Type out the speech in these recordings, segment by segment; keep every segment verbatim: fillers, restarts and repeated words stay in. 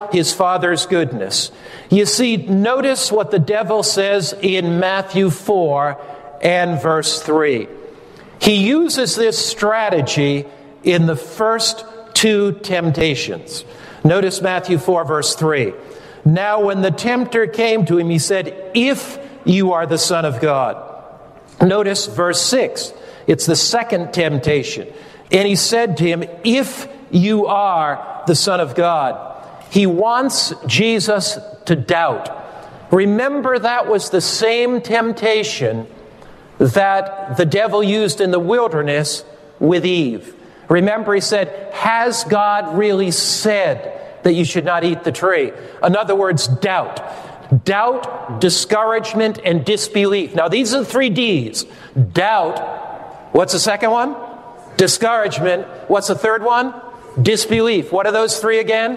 his Father's goodness. You see, notice what the devil says in Matthew four and verse three. He uses this strategy in the first two temptations. Notice Matthew four verse three. Now when the tempter came to him, he said, "If you are the Son of God." Notice verse six. It's the second temptation. And he said to him, "If you are the Son of God." He wants Jesus to doubt. Remember, that was the same temptation that the devil used in the wilderness with Eve. Remember, he said, "Has God really said that you should not eat the tree?" In other words, doubt. Doubt, discouragement, and disbelief. Now, these are the three D's. Doubt. What's the second one? Discouragement. What's the third one? Disbelief. What are those three again?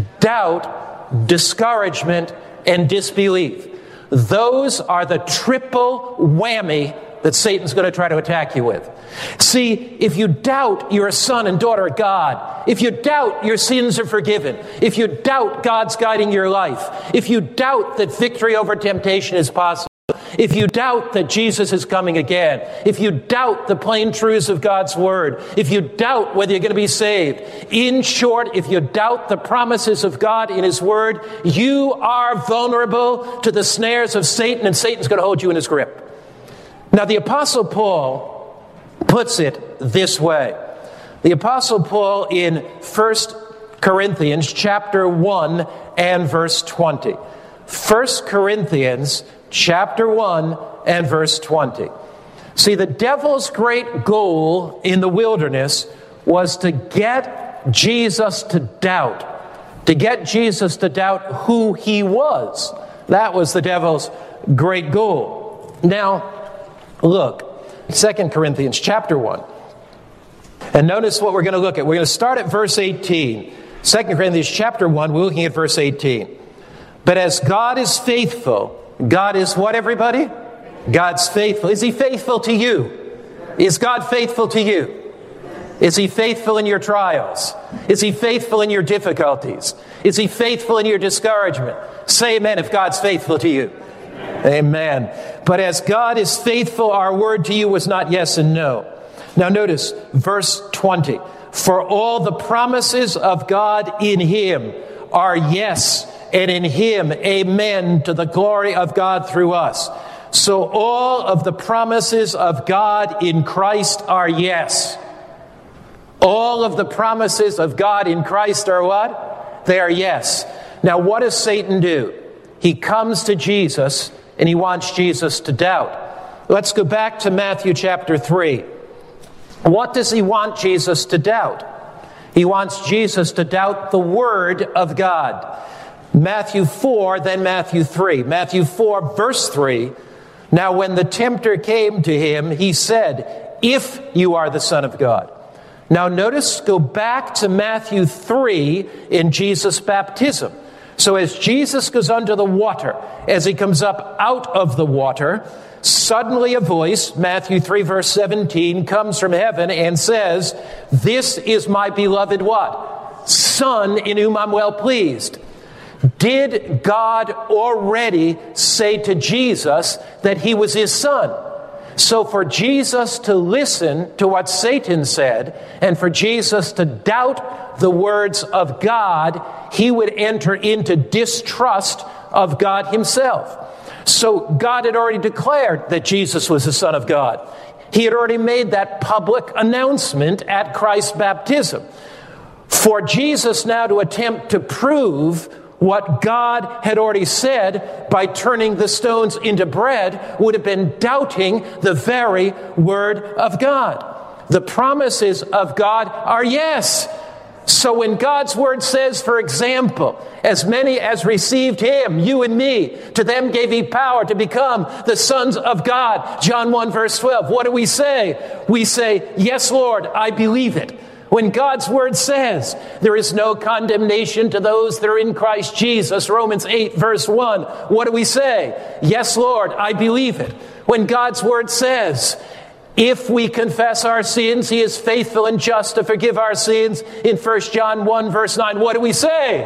Doubt, discouragement, and disbelief. Those are the triple whammy that Satan's going to try to attack you with. See, if you doubt you're a son and daughter of God, if you doubt your sins are forgiven, if you doubt God's guiding your life, if you doubt that victory over temptation is possible, if you doubt that Jesus is coming again, if you doubt the plain truths of God's word, if you doubt whether you're going to be saved, in short, if you doubt the promises of God in his word, you are vulnerable to the snares of Satan, and Satan's going to hold you in his grip. Now, the Apostle Paul puts it this way. The Apostle Paul in First Corinthians chapter one and verse twenty. First Corinthians chapter one and verse twenty. See, the devil's great goal in the wilderness was to get Jesus to doubt. To get Jesus to doubt who he was. That was the devil's great goal. Now, look, Second Corinthians chapter one. And notice what we're going to look at. We're going to start at verse eighteen. Second Corinthians chapter one, we're looking at verse eighteen. But as God is faithful, God is what, everybody? God's faithful. Is he faithful to you? Is God faithful to you? Is he faithful in your trials? Is he faithful in your difficulties? Is he faithful in your discouragement? Say amen if God's faithful to you. Amen. But as God is faithful, our word to you was not yes and no. Now notice verse twenty. For all the promises of God in him are yes, and in him amen, to the glory of God through us. So all of the promises of God in Christ are yes. All of the promises of God in Christ are what? They are yes. Now what does Satan do? He comes to Jesus and he wants Jesus to doubt. Let's go back to Matthew chapter three. What does he want Jesus to doubt? He wants Jesus to doubt the word of God. Matthew four, then Matthew three. Matthew four, verse three. Now when the tempter came to him, he said, "If you are the Son of God." Now notice, go back to Matthew three in Jesus' baptism. So as Jesus goes under the water, as he comes up out of the water, suddenly a voice, Matthew three verse seventeen, comes from heaven and says, "This is my beloved" what? "Son, in whom I'm well pleased." Did God already say to Jesus that he was his son? So for Jesus to listen to what Satan said, and for Jesus to doubt the words of God, he would enter into distrust of God himself. So God had already declared that Jesus was the Son of God. He had already made that public announcement at Christ's baptism. For Jesus now to attempt to prove what God had already said by turning the stones into bread would have been doubting the very word of God. The promises of God are yes. So when God's word says, for example, as many as received him, you and me, to them gave he power to become the sons of God. John one verse twelve. What do we say? We say, yes, Lord, I believe it. When God's word says there is no condemnation to those that are in Christ Jesus, Romans eight verse one, what do we say? Yes, Lord, I believe it. When God's word says, if we confess our sins, he is faithful and just to forgive our sins, in First John one verse nine, what do we say?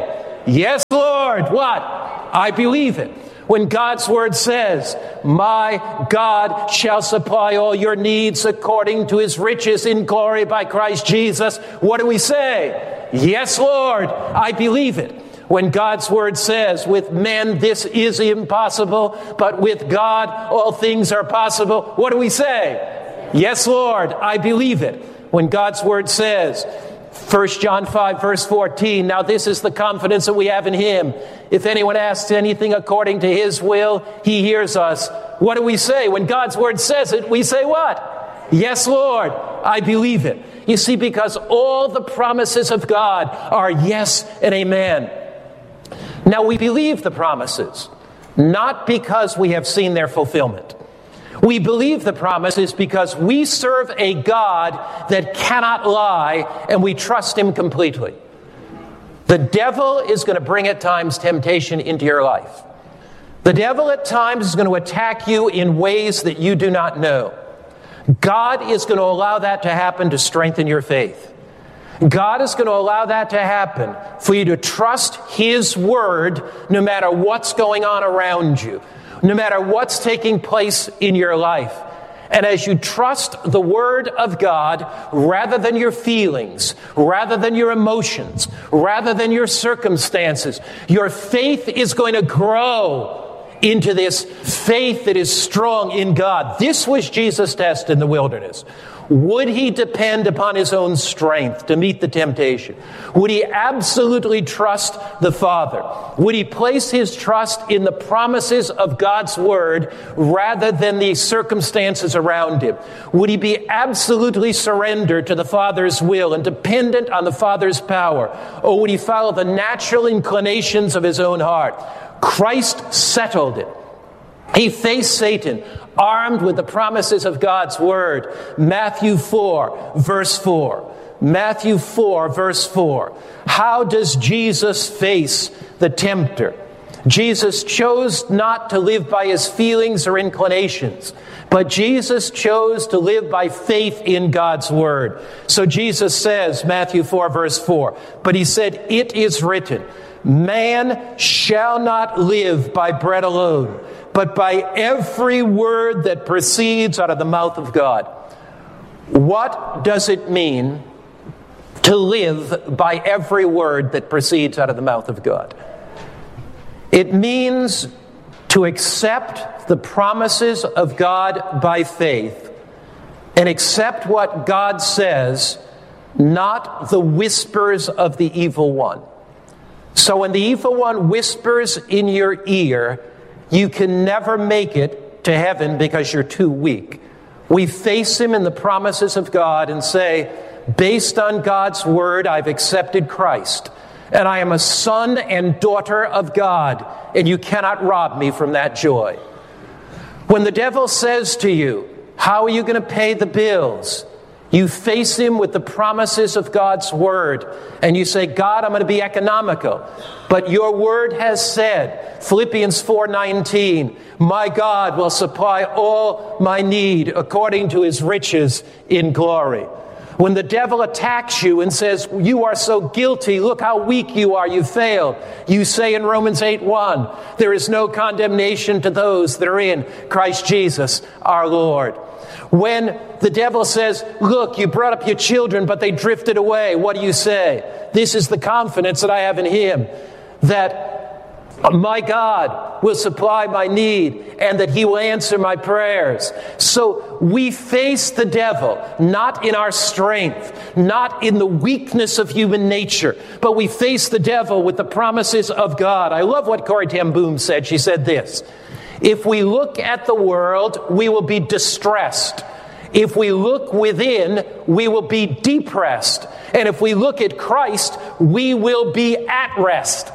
Yes, Lord. What? I believe it. When God's word says, my God shall supply all your needs according to his riches in glory by Christ Jesus, what do we say? Yes, Lord, I believe it. When God's word says, with men this is impossible, but with God all things are possible, what do we say? Yes, Lord, I believe it. When God's word says, First John five, verse fourteen, now this is the confidence that we have in him. If anyone asks anything according to his will, he hears us. What do we say? When God's word says it, we say what? Yes, Lord, I believe it. You see, because all the promises of God are yes and amen. Now, we believe the promises, not because we have seen their fulfillment. We believe the promises because we serve a God that cannot lie, and we trust him completely. The devil is going to bring at times temptation into your life. The devil at times is going to attack you in ways that you do not know. God is going to allow that to happen to strengthen your faith. God is going to allow that to happen for you to trust his word no matter what's going on around you, no matter what's taking place in your life. And as you trust the word of God rather than your feelings, rather than your emotions, rather than your circumstances, your faith is going to grow into this faith that is strong in God. This was Jesus' test in the wilderness. Would he depend upon his own strength to meet the temptation? Would he absolutely trust the Father? Would he place his trust in the promises of God's word rather than the circumstances around him? Would he be absolutely surrendered to the Father's will and dependent on the Father's power? Or would he follow the natural inclinations of his own heart? Christ settled it. He faced Satan armed with the promises of God's word. Matthew four, verse four. Matthew four, verse four. How does Jesus face the tempter? Jesus chose not to live by his feelings or inclinations, but Jesus chose to live by faith in God's word. So Jesus says, Matthew four, verse four, but he said, it is written, man shall not live by bread alone, but by every word that proceeds out of the mouth of God. What does it mean to live by every word that proceeds out of the mouth of God? It means to accept the promises of God by faith and accept what God says, not the whispers of the evil one. So when the evil one whispers in your ear, you can never make it to heaven because you're too weak. We face him in the promises of God and say, based on God's word, I've accepted Christ. And I am a son and daughter of God, and you cannot rob me from that joy. When the devil says to you, how are you going to pay the bills? You face him with the promises of God's word, and you say, God, I'm going to be economical. But your word has said, Philippians four nineteen, my God will supply all my need according to his riches in glory. When the devil attacks you and says, you are so guilty, look how weak you are, you failed. You say in Romans eight one, there is no condemnation to those that are in Christ Jesus our Lord. When the devil says, look, you brought up your children, but they drifted away, what do you say? This is the confidence that I have in him, that my God will supply my need and that he will answer my prayers. So we face the devil, not in our strength, not in the weakness of human nature, but we face the devil with the promises of God. I love what Corrie ten Boom said. She said this, if we look at the world, we will be distressed. If we look within, we will be depressed. And if we look at Christ, we will be at rest.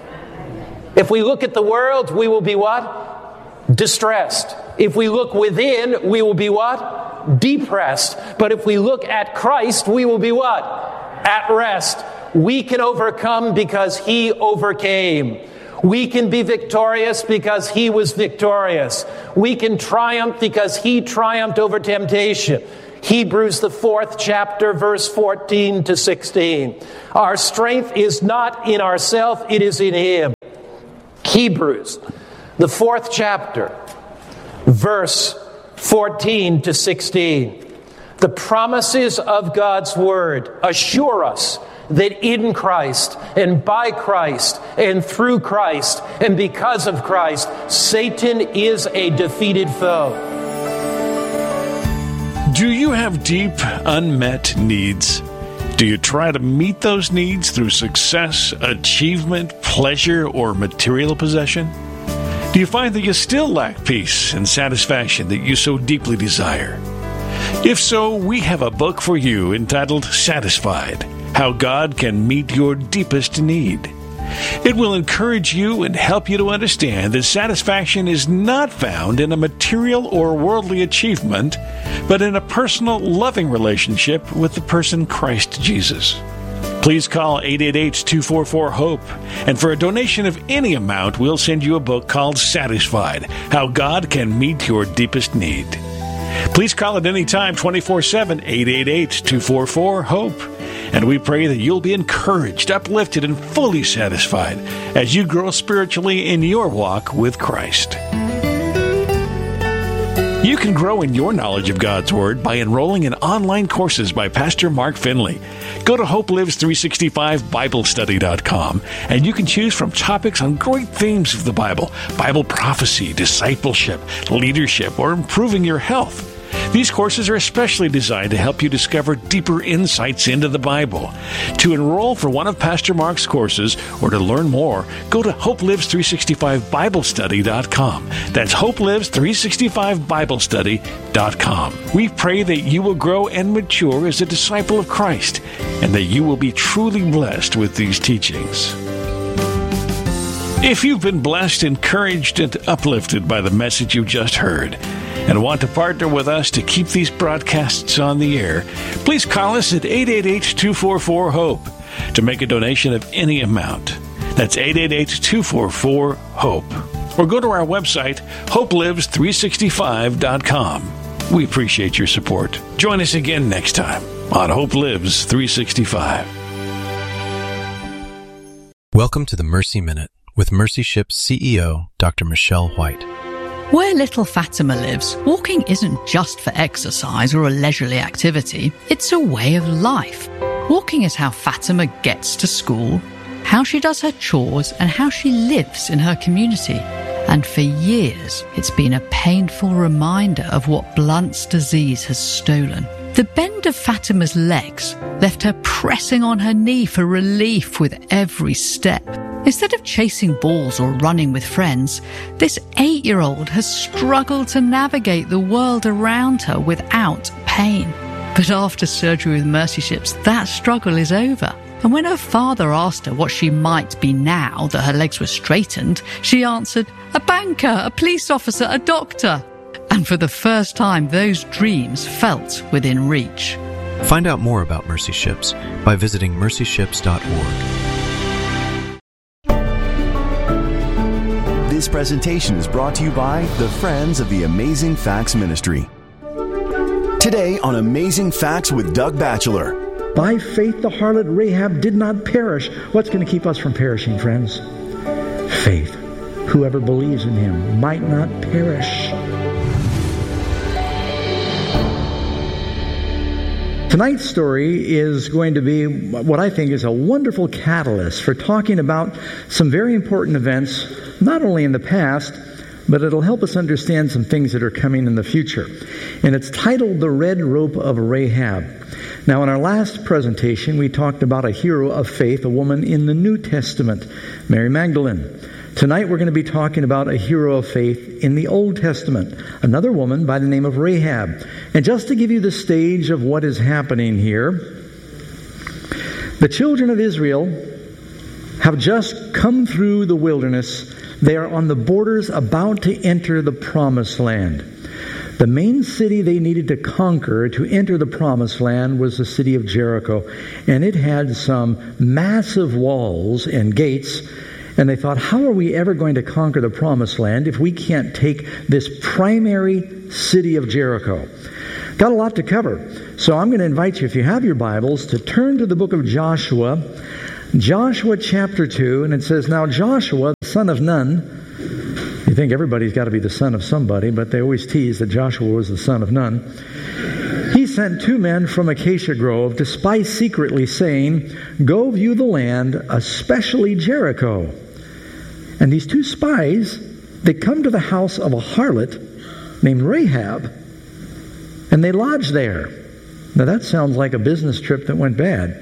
If we look at the world, we will be what? Distressed. If we look within, we will be what? Depressed. But if we look at Christ, we will be what? At rest. We can overcome because he overcame. We can be victorious because he was victorious. We can triumph because he triumphed over temptation. Hebrews, the fourth chapter, verse fourteen to sixteen. Our strength is not in ourselves, it is in Him. Hebrews, the fourth chapter, verse fourteen to sixteen. The promises of God's Word assure us that in Christ and by Christ and through Christ and because of Christ, Satan is a defeated foe. Do you have deep, unmet needs? Do you try to meet those needs through success, achievement, pleasure, or material possession? Do you find that you still lack peace and satisfaction that you so deeply desire? If so, we have a book for you entitled Satisfied: How God Can Meet Your Deepest Need. It will encourage you and help you to understand that satisfaction is not found in a material or worldly achievement, but in a personal, loving relationship with the person Christ Jesus. Please call eight eight eight, two four four, HOPE, and for a donation of any amount, we'll send you a book called Satisfied: How God Can Meet Your Deepest Need. Please call at any time, twenty-four seven, eight eight eight, two four four, HOPE. And we pray that you'll be encouraged, uplifted, and fully satisfied as you grow spiritually in your walk with Christ. You can grow in your knowledge of God's Word by enrolling in online courses by Pastor Mark Finley. Go to Hope Lives three sixty-five Bible Study dot com, and you can choose from topics on great themes of the Bible: Bible prophecy, discipleship, leadership, or improving your health. These courses are especially designed to help you discover deeper insights into the Bible. To enroll for one of Pastor Mark's courses or to learn more, go to Hope Lives three sixty-five Bible Study dot com. That's Hope Lives three sixty-five Bible Study dot com. We pray that you will grow and mature as a disciple of Christ, and that you will be truly blessed with these teachings. If you've been blessed, encouraged, and uplifted by the message you just heard, and want to partner with us to keep these broadcasts on the air, please call us at eight eight eight, two four four, HOPE to make a donation of any amount. That's eight eight eight, two four four, HOPE. Or go to our website, Hope Lives three sixty-five dot com. We appreciate your support. Join us again next time on Hope Lives three sixty-five. Welcome to the Mercy Minute with Mercy Ship's C E O, Doctor Michelle White. Where little Fatima lives, walking isn't just for exercise or a leisurely activity. It's a way of life. Walking is how Fatima gets to school, how she does her chores, and how she lives in her community. And for years, it's been a painful reminder of what Blunt's disease has stolen. The bend of Fatima's legs left her pressing on her knee for relief with every step. Instead of chasing balls or running with friends, this eight-year-old has struggled to navigate the world around her without pain. But after surgery with Mercy Ships, that struggle is over. And when her father asked her what she might be now that her legs were straightened, she answered, a banker, a police officer, a doctor. And for the first time, those dreams felt within reach. Find out more about Mercy Ships by visiting mercy ships dot org. This presentation is brought to you by the Friends of the Amazing Facts Ministry. Today on Amazing Facts with Doug Batchelor. By faith the harlot Rahab did not perish. What's going to keep us from perishing, friends? Faith. Whoever believes in him might not perish. Tonight's story is going to be what I think is a wonderful catalyst for talking about some very important events, not only in the past, but it'll help us understand some things that are coming in the future. And it's titled The Red Rope of Rahab. Now, in our last presentation, we talked about a hero of faith, a woman in the New Testament, Mary Magdalene. Tonight, we're going to be talking about a hero of faith in the Old Testament, another woman by the name of Rahab. And just to give you the stage of what is happening here, the children of Israel have just come through the wilderness. They are on the borders about to enter the Promised Land. The main city they needed to conquer to enter the Promised Land was the city of Jericho. And it had some massive walls and gates. And they thought, how are we ever going to conquer the Promised Land if we can't take this primary city of Jericho? Got a lot to cover. So I'm going to invite you, if you have your Bibles, to turn to the book of Joshua, Joshua chapter two, and it says, "Now Joshua, the son of Nun," you think everybody's got to be the son of somebody, but they always tease that Joshua was the son of Nun. "He sent two men from Acacia Grove to spy secretly, saying, 'Go view the land, especially Jericho.' And these two spies, they come to the house of a harlot named Rahab, and they lodge there." Now that sounds like a business trip that went bad.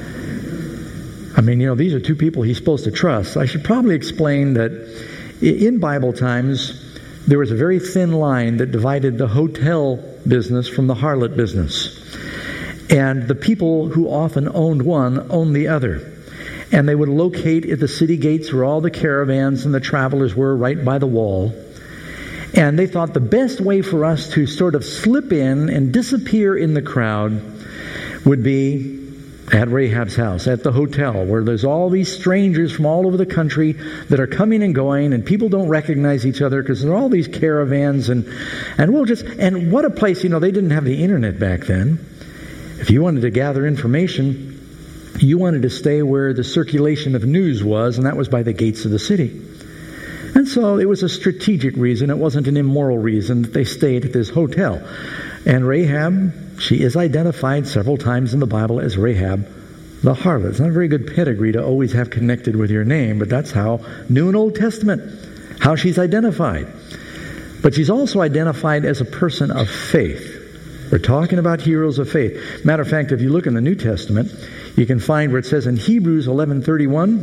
I mean, you know, these are two people he's supposed to trust. I should probably explain that in Bible times, there was a very thin line that divided the hotel business from the harlot business. And the people who often owned one owned the other. And they would locate at the city gates where all the caravans and the travelers were, right by the wall. And they thought the best way for us to sort of slip in and disappear in the crowd would be at Rahab's house, at the hotel, where there's all these strangers from all over the country that are coming and going, and people don't recognize each other because there are all these caravans, and and we'll just, and what a place, you know, they didn't have the internet back then. If you wanted to gather information, you wanted to stay where the circulation of news was, and that was by the gates of the city. And so it was a strategic reason, it wasn't an immoral reason that they stayed at this hotel. And Rahab, she is identified several times in the Bible as Rahab the harlot. It's not a very good pedigree to always have connected with your name, but that's how, New and Old Testament, how she's identified. But she's also identified as a person of faith. We're talking about heroes of faith. Matter of fact, if you look in the New Testament, you can find where it says in Hebrews eleven thirty-one,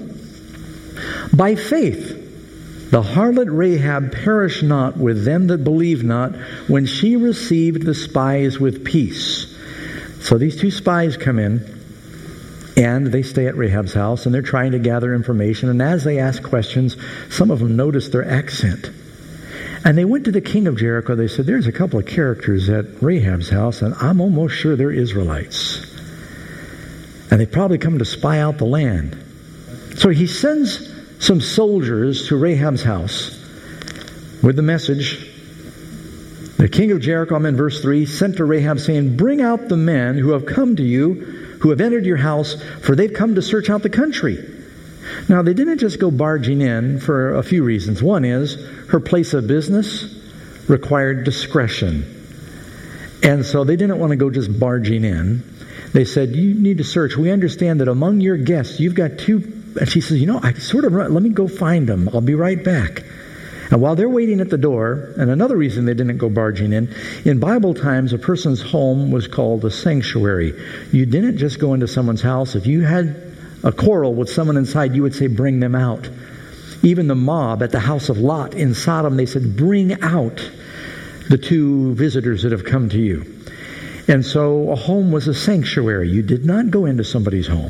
"By faith the harlot Rahab perished not with them that believed not, when she received the spies with peace." So these two spies come in, and they stay at Rahab's house, and they're trying to gather information. And as they ask questions, some of them noticed their accent. And they went to the king of Jericho. They said, "There's a couple of characters at Rahab's house, and I'm almost sure they're Israelites. And they probably come to spy out the land." So he sends some soldiers to Rahab's house with the message. The king of Jericho, I'm in verse three, sent to Rahab saying, "Bring out the men who have come to you, who have entered your house, for they've come to search out the country." Now, they didn't just go barging in for a few reasons. One is her place of business required discretion. And so they didn't want to go just barging in. They said, "You need to search. We understand that among your guests, you've got two..." And she says, "You know, I sort of, let me go find them. I'll be right back." And while they're waiting at the door, and another reason they didn't go barging in, in Bible times, a person's home was called a sanctuary. You didn't just go into someone's house. If you had a quarrel with someone inside, you would say, "Bring them out." Even the mob at the house of Lot in Sodom, they said, "Bring out the two visitors that have come to you." And so a home was a sanctuary. You did not go into somebody's home.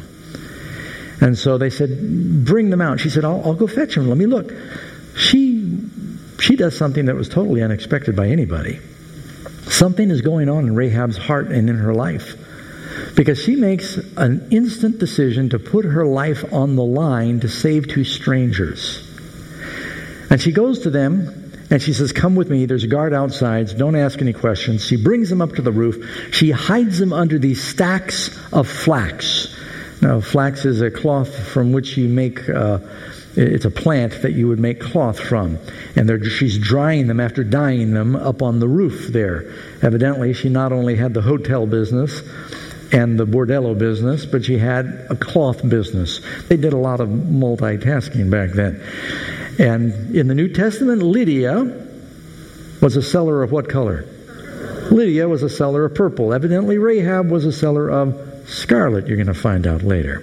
And so they said, "Bring them out." She said, I'll, I'll go fetch them. Let me look. She she does something that was totally unexpected by anybody. Something is going on in Rahab's heart and in her life. Because she makes an instant decision to put her life on the line to save two strangers. And she goes to them and she says, "Come with me. There's a guard outside. Don't ask any questions." She brings them up to the roof. She hides them under these stacks of flax. Now, flax is a cloth from which you make, uh, it's a plant that you would make cloth from. And she's drying them after dyeing them up on the roof there. Evidently, she not only had the hotel business and the bordello business, but she had a cloth business. They did a lot of multitasking back then. And in the New Testament, Lydia was a seller of what color? Lydia was a seller of purple. Evidently, Rahab was a seller of scarlet, you're going to find out later.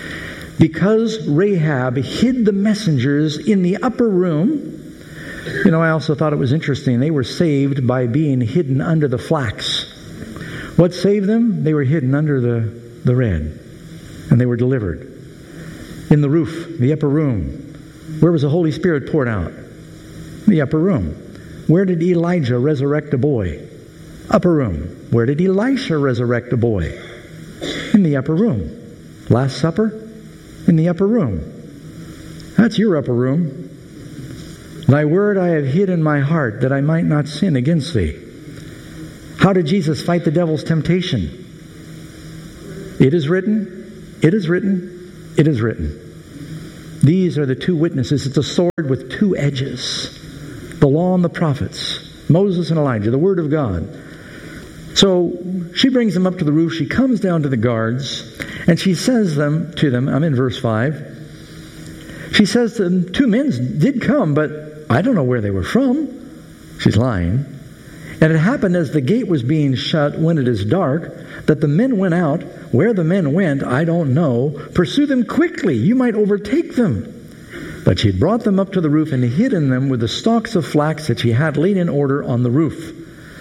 Because Rahab hid the messengers in the upper room, you know, I also thought it was interesting. They were saved by being hidden under the flax. What saved them? They were hidden under the, the red. And they were delivered. In the roof, the upper room. Where was the Holy Spirit poured out? The upper room. Where did Elijah resurrect a boy? Upper room. Where did Elisha resurrect a boy? In the upper room. Last Supper? In the upper room. That's your upper room. "Thy word I have hid in my heart, that I might not sin against thee." How did Jesus fight the devil's temptation? It is written, it is written, it is written. These are the two witnesses. It's a sword with two edges. The law and the prophets, Moses and Elijah, the Word of God. So she brings them up to the roof. She comes down to the guards, and she says them to them, I'm in verse five. She says to them, two men did come, but I don't know where they were from. She's lying. And it happened as the gate was being shut when it is dark, that the men went out. Where the men went, I don't know. Pursue them quickly. You might overtake them. But she had brought them up to the roof and hidden them with the stalks of flax that she had laid in order on the roof.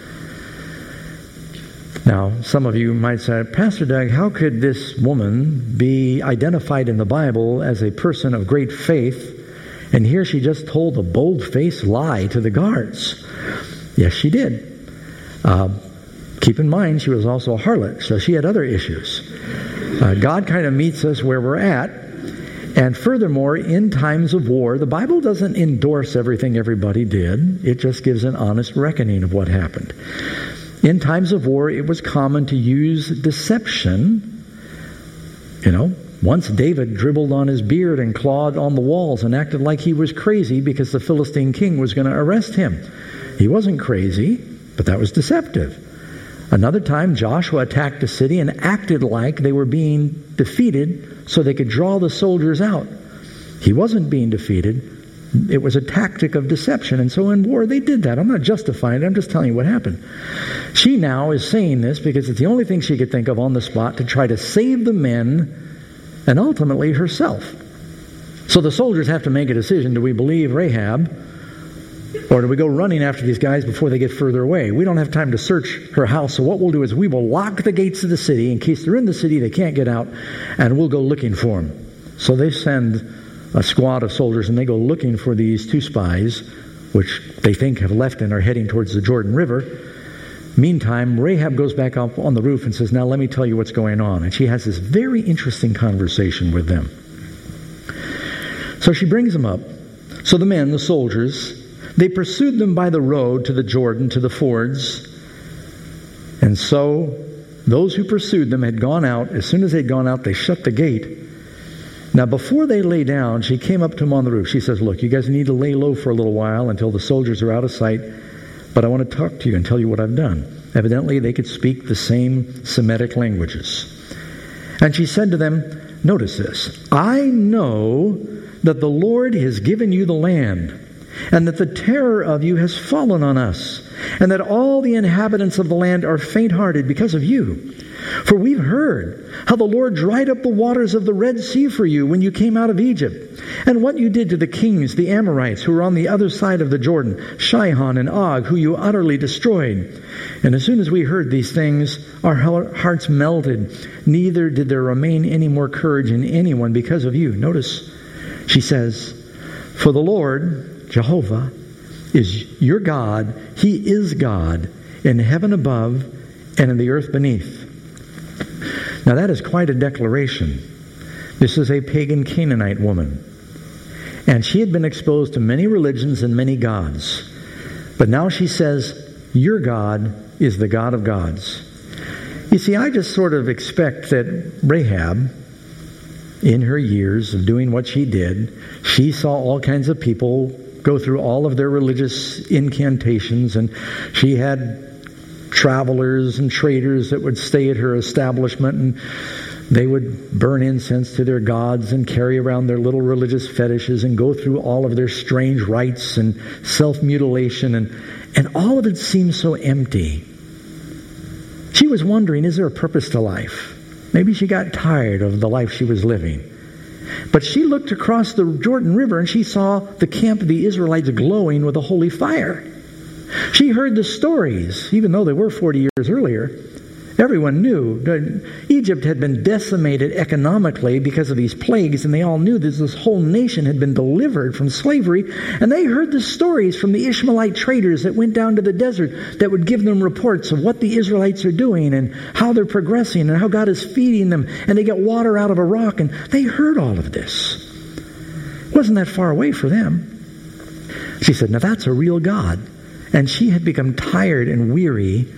Now, some of you might say, Pastor Doug, how could this woman be identified in the Bible as a person of great faith, and here she just told a bold-faced lie to the guards? Yes, she did. Uh, keep in mind, she was also a harlot, so she had other issues. Uh, God kind of meets us where we're at. And furthermore, in times of war, the Bible doesn't endorse everything everybody did. It just gives an honest reckoning of what happened. In times of war, it was common to use deception. You know, once David dribbled on his beard and clawed on the walls and acted like he was crazy because the Philistine king was going to arrest him. He wasn't crazy, but that was deceptive. Another time, Joshua attacked a city and acted like they were being defeated so they could draw the soldiers out. He wasn't being defeated. It was a tactic of deception. And so in war, they did that. I'm not justifying it. I'm just telling you what happened. She now is saying this because it's the only thing she could think of on the spot to try to save the men and ultimately herself. So the soldiers have to make a decision. Do we believe Rahab, or do we go running after these guys before they get further away? We don't have time to search her house, so what we'll do is we will lock the gates of the city in case they're in the city, they can't get out, and we'll go looking for them. So they send a squad of soldiers, and they go looking for these two spies, which they think have left and are heading towards the Jordan River. Meantime, Rahab goes back up on the roof and says, now let me tell you what's going on. And she has this very interesting conversation with them. So she brings them up. So the men, the soldiers, they pursued them by the road to the Jordan, to the fords. And so those who pursued them had gone out. As soon as they'd gone out, they shut the gate. Now, before they lay down, she came up to them on the roof. She says, look, you guys need to lay low for a little while until the soldiers are out of sight. But I want to talk to you and tell you what I've done. Evidently, they could speak the same Semitic languages. And she said to them, notice this, I know that the Lord has given you the land, and that the terror of you has fallen on us, and that all the inhabitants of the land are faint-hearted because of you. For we've heard how the Lord dried up the waters of the Red Sea for you when you came out of Egypt, and what you did to the kings, the Amorites, who were on the other side of the Jordan, Shihon and Og, who you utterly destroyed. And as soon as we heard these things, our hearts melted. Neither did there remain any more courage in anyone because of you. Notice, she says, for the Lord, Jehovah, is your God. He is God in heaven above and in the earth beneath. Now that is quite a declaration. This is a pagan Canaanite woman. And she had been exposed to many religions and many gods. But now she says, your God is the God of gods. You see, I just sort of expect that Rahab, in her years of doing what she did, she saw all kinds of people go through all of their religious incantations, and she had travelers and traders that would stay at her establishment, and they would burn incense to their gods and carry around their little religious fetishes and go through all of their strange rites and self-mutilation, and, and all of it seemed so empty. She was wondering, is there a purpose to life? Maybe she got tired of the life she was living. But she looked across the Jordan River and she saw the camp of the Israelites glowing with a holy fire. She heard the stories, even though they were forty years earlier. Everyone knew that Egypt had been decimated economically because of these plagues, and they all knew that this whole nation had been delivered from slavery. And they heard the stories from the Ishmaelite traders that went down to the desert that would give them reports of what the Israelites are doing and how they're progressing and how God is feeding them, and they get water out of a rock. And they heard all of this. It wasn't that far away for them. She said, now that's a real God. And she had become tired and weary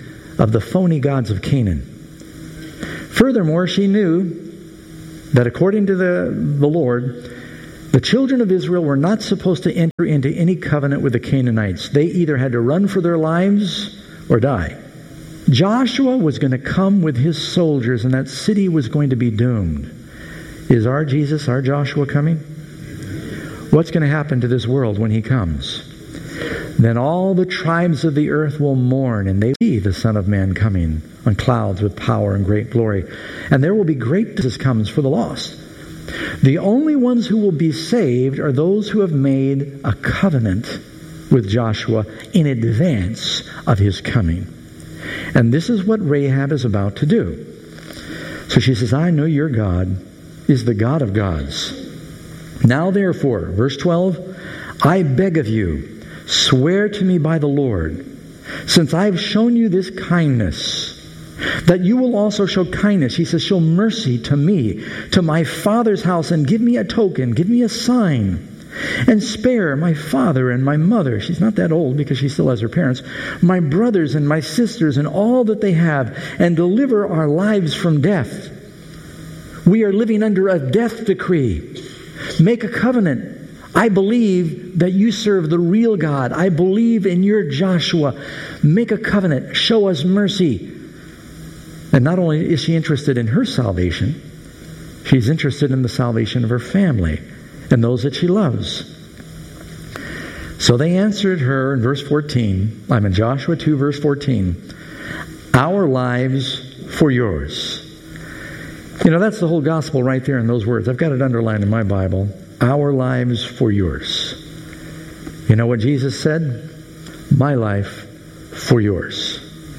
of the phony gods of Canaan. Furthermore, she knew that according to the, the Lord, the children of Israel were not supposed to enter into any covenant with the Canaanites. They either had to run for their lives or die. Joshua was going to come with his soldiers, and that city was going to be doomed. Is our Jesus, our Joshua, coming? What's going to happen to this world when he comes? Then all the tribes of the earth will mourn, and they see the Son of Man coming on clouds with power and great glory. And there will be great distress comes for the lost. The only ones who will be saved are those who have made a covenant with Joshua in advance of his coming. And this is what Rahab is about to do. So she says, I know your God is the God of gods. Now therefore, verse twelve, I beg of you, swear to me by the Lord, since I have shown you this kindness, that you will also show kindness. He says, show mercy to me, to my father's house, and give me a token, give me a sign, and spare my father and my mother. She's not that old because she still has her parents. My brothers and my sisters and all that they have, and deliver our lives from death. We are living under a death decree. Make a covenant. I believe that you serve the real God. I believe in your Joshua. Make a covenant. Show us mercy. And not only is she interested in her salvation, she's interested in the salvation of her family and those that she loves. So they answered her in verse fourteen. I'm in Joshua two, verse fourteen. Our lives for yours. You know, that's the whole gospel right there in those words. I've got it underlined in my Bible. Our lives for yours. You know what Jesus said? My life for yours.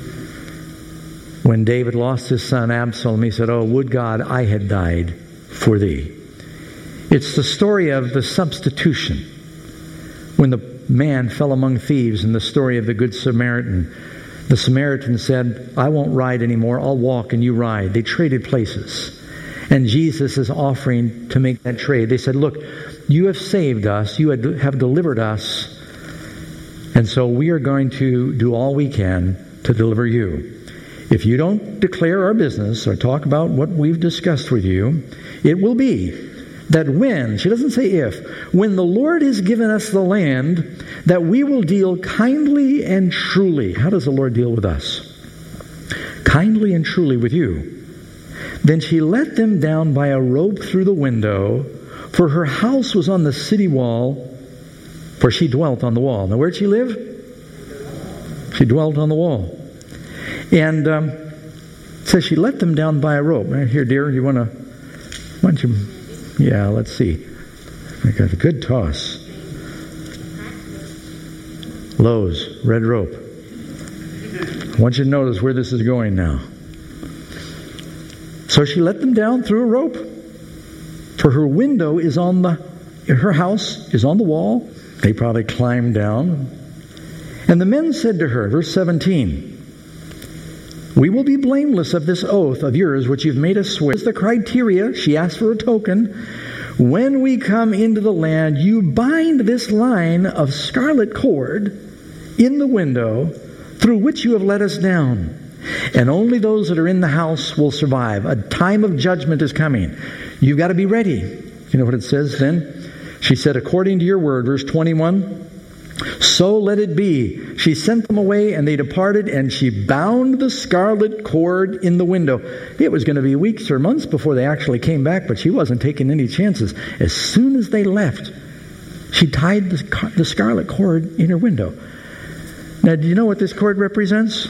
When David lost his son Absalom, he said, oh, would God I had died for thee. It's the story of the substitution. When the man fell among thieves in the story of the Good Samaritan, the Samaritan said, I won't ride anymore, I'll walk and you ride. They traded places. And Jesus is offering to make that trade. They said, look, you have saved us, you have delivered us, and so we are going to do all we can to deliver you. If you don't declare our business or talk about what we've discussed with you, it will be that when, she doesn't say if, when the Lord has given us the land, that we will deal kindly and truly. How does the Lord deal with us? Kindly and truly with you. Then she let them down by a rope through the window, for her house was on the city wall, for she dwelt on the wall. Now where'd she live? She dwelt on the wall. And um, it says she let them down by a rope. Here, dear, you want to, why don't you, yeah, let's see. I got a good toss. Lowe's, red rope. I want you to notice where this is going now. So she let them down through a rope, for her window is on the, her house is on the wall. They probably climbed down. And the men said to her, verse seventeen, we will be blameless of this oath of yours which you've made us swear. Here's the criteria. She asked for a token. When we come into the land, you bind this line of scarlet cord in the window through which you have let us down. And only those that are in the house will survive. A time of judgment is coming. You've got to be ready. You know what it says then? She said, according to your word, verse twenty-one, so let it be. She sent them away and they departed, and she bound the scarlet cord in the window. It was going to be weeks or months before they actually came back, but she wasn't taking any chances. As soon as they left, she tied the, the scarlet cord in her window. Now, do you know what this cord represents?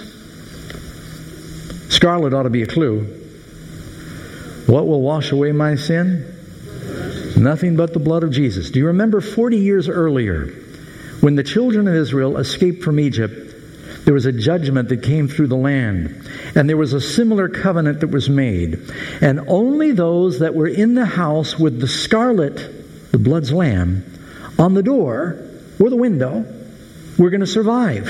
Scarlet ought to be a clue. What will wash away my sin? Nothing but the blood of Jesus. Do you remember forty years earlier, when the children of Israel escaped from Egypt, there was a judgment that came through the land. And there was a similar covenant that was made. And only those that were in the house with the scarlet, the blood's lamb, on the door or the window were going to survive.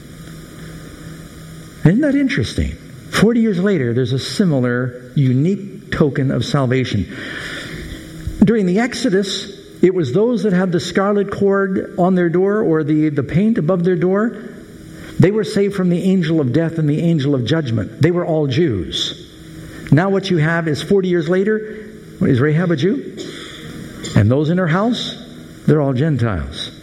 Isn't that interesting? Forty years later, there's a similar, unique token of salvation. During the Exodus, it was those that had the scarlet cord on their door or the, the paint above their door They were saved from the angel of death and the angel of judgment. They were all Jews. Now what you have is forty years later, is Rahab a Jew? And those in her house, they're all Gentiles.